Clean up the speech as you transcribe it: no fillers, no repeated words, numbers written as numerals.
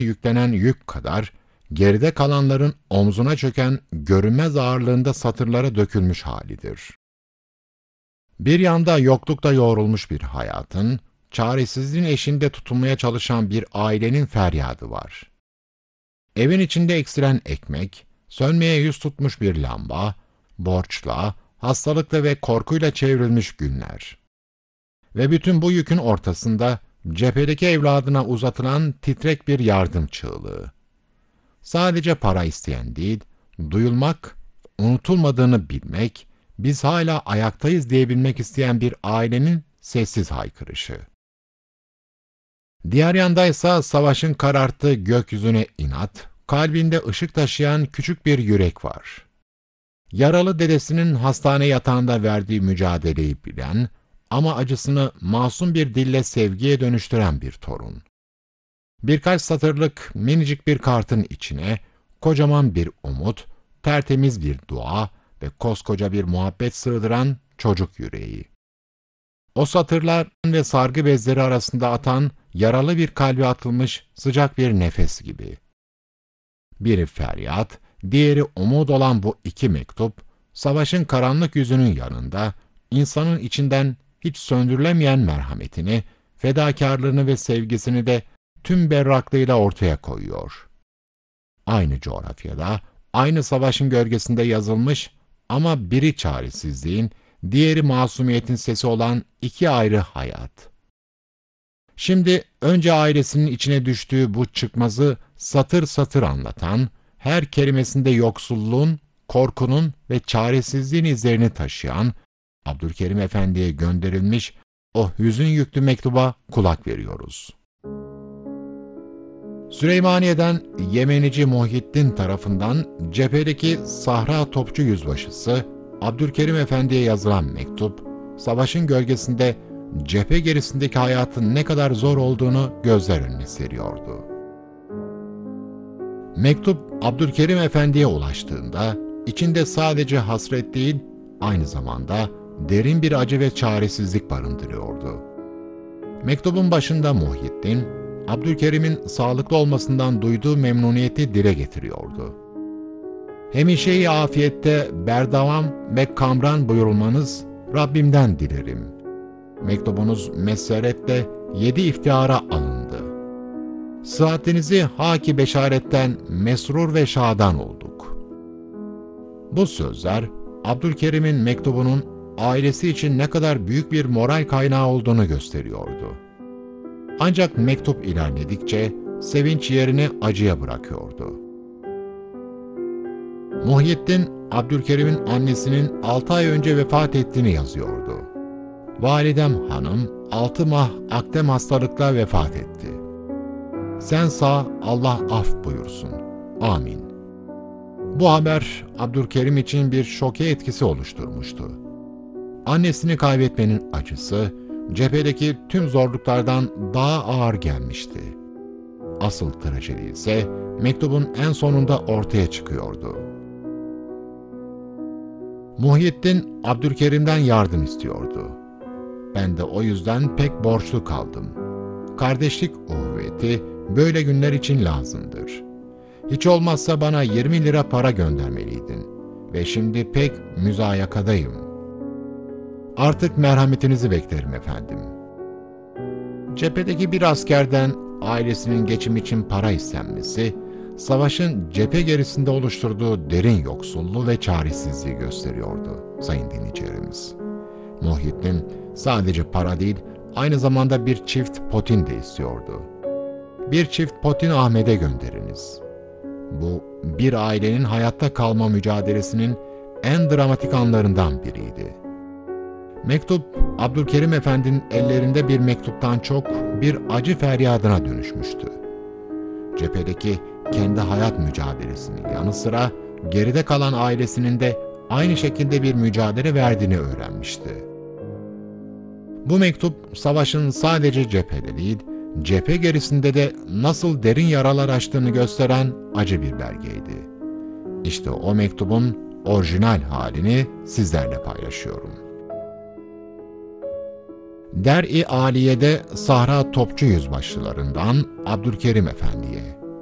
yüklenen yük kadar, geride kalanların omzuna çöken görünmez ağırlığında satırlara dökülmüş halidir. Bir yanda yoklukta yoğrulmuş bir hayatın, çaresizliğin eşiğinde tutunmaya çalışan bir ailenin feryadı var. Evin içinde eksilen ekmek, sönmeye yüz tutmuş bir lamba, borçla, hastalıkla ve korkuyla çevrilmiş günler. Ve bütün bu yükün ortasında cephedeki evladına uzatılan titrek bir yardım çığlığı. Sadece para isteyen değil, duyulmak, unutulmadığını bilmek, biz hala ayaktayız diyebilmek isteyen bir ailenin sessiz haykırışı. Diğer yandaysa savaşın kararttığı gökyüzüne inat, kalbinde ışık taşıyan küçük bir yürek var. Yaralı dedesinin hastane yatağında verdiği mücadeleyi bilen ama acısını masum bir dille sevgiye dönüştüren bir torun. Birkaç satırlık minicik bir kartın içine kocaman bir umut, tertemiz bir dua ve koskoca bir muhabbet sığdıran çocuk yüreği. O satırlar ve sargı bezleri arasında atan yaralı bir kalbe atılmış sıcak bir nefes gibi. Biri feryat, diğeri umut olan bu iki mektup, savaşın karanlık yüzünün yanında insanın içinden hiç söndürülemeyen merhametini, fedakarlığını ve sevgisini de tüm berraklığıyla ortaya koyuyor. Aynı coğrafyada, aynı savaşın gölgesinde yazılmış ama biri çaresizliğin, diğeri masumiyetin sesi olan iki ayrı hayat. Şimdi önce ailesinin içine düştüğü bu çıkmazı satır satır anlatan, her kelimesinde yoksulluğun, korkunun ve çaresizliğin izlerini taşıyan, Abdülkerim Efendi'ye gönderilmiş o hüzün yüklü mektuba kulak veriyoruz. Süleymaniye'den Yemenici Muhyiddin tarafından cephedeki Sahra Topçu Yüzbaşısı Abdülkerim Efendi'ye yazılan mektup, savaşın gölgesinde cephe gerisindeki hayatın ne kadar zor olduğunu gözler önüne seriyordu. Mektup Abdülkerim Efendi'ye ulaştığında, içinde sadece hasret değil, aynı zamanda derin bir acı ve çaresizlik barındırıyordu. Mektubun başında Muhyiddin, Abdülkerim'in sağlıklı olmasından duyduğu memnuniyeti dile getiriyordu. Hemişe-i afiyette berdavam ve kamran buyurulmanız Rabbimden dilerim. Mektubunuz meseretle 7 iftihara alındı. Sıhhatinizi haki beşaretten mesrur ve şadan olduk. Bu sözler, Abdülkerim'in mektubunun ailesi için ne kadar büyük bir moral kaynağı olduğunu gösteriyordu. Ancak mektup ilerledikçe sevinç yerini acıya bırakıyordu. Muhyiddin, Abdülkerim'in annesinin 6 ay önce vefat ettiğini yazıyordu. Validem hanım 6 mah akdem hastalıkla vefat etti. Sen sağ, Allah af buyursun. Amin. Bu haber Abdülkerim için bir şoke etkisi oluşturmuştu. Annesini kaybetmenin acısı, cephedeki tüm zorluklardan daha ağır gelmişti. Asıl trajedi ise mektubun en sonunda ortaya çıkıyordu. Muhyiddin Abdülkerim'den yardım istiyordu. Ben de o yüzden pek borçlu kaldım. Kardeşlik uhuvveti böyle günler için lazımdır. Hiç olmazsa bana 20 lira para göndermeliydin ve şimdi pek müzayakadayım. Artık merhametinizi beklerim efendim. Cephedeki bir askerden ailesinin geçim için para istenmesi, savaşın cephe gerisinde oluşturduğu derin yoksulluğu ve çaresizliği gösteriyordu sayın dinleyicilerimiz. Muhyiddin sadece para değil, aynı zamanda bir çift potin de istiyordu. Bir çift potin Ahmet'e gönderiniz. Bu, bir ailenin hayatta kalma mücadelesinin en dramatik anlarından biriydi. Mektup, Abdülkerim Efendi'nin ellerinde bir mektuptan çok bir acı feryadına dönüşmüştü. Cephedeki kendi hayat mücadelesinin yanı sıra geride kalan ailesinin de aynı şekilde bir mücadele verdiğini öğrenmişti. Bu mektup, savaşın sadece cephede değil, cephe gerisinde de nasıl derin yaralar açtığını gösteren acı bir belgeydi. İşte o mektubun orijinal halini sizlerle paylaşıyorum. Der-i Aliye'de Sahra Topçu Yüzbaşılarından Abdülkerim Efendi'ye.